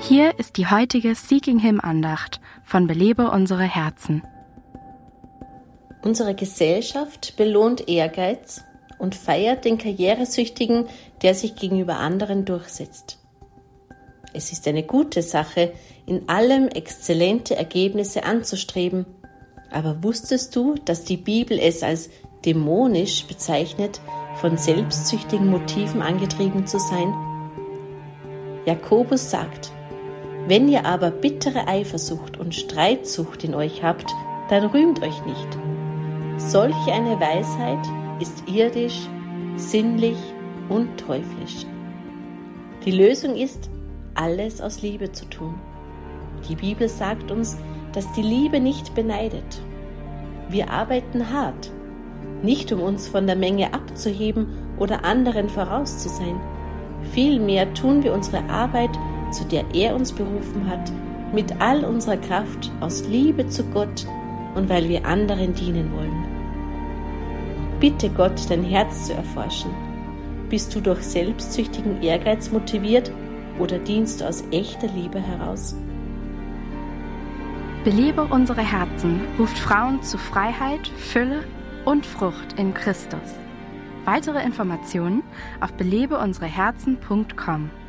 Hier ist die heutige Seeking Him Andacht von Belebe unsere Herzen. Unsere Gesellschaft belohnt Ehrgeiz und feiert den Karrieresüchtigen, der sich gegenüber anderen durchsetzt. Es ist eine gute Sache, in allem exzellente Ergebnisse anzustreben. Aber wusstest du, dass die Bibel es als dämonisch bezeichnet, von selbstsüchtigen Motiven angetrieben zu sein? Jakobus sagt: Wenn ihr aber bittere Eifersucht und Streitsucht in euch habt, dann rühmt euch nicht. Solch eine Weisheit ist irdisch, sinnlich und teuflisch. Die Lösung ist, alles aus Liebe zu tun. Die Bibel sagt uns, dass die Liebe nicht beneidet. Wir arbeiten hart, nicht um uns von der Menge abzuheben oder anderen voraus zu sein. Vielmehr tun wir unsere Arbeit, zu der er uns berufen hat, mit all unserer Kraft aus Liebe zu Gott und weil wir anderen dienen wollen. Bitte Gott, dein Herz zu erforschen. Bist du durch selbstsüchtigen Ehrgeiz motiviert oder dienst du aus echter Liebe heraus? Belebe unsere Herzen ruft Frauen zu Freiheit, Fülle und Frucht in Christus. Weitere Informationen auf belebeunsereherzen.com.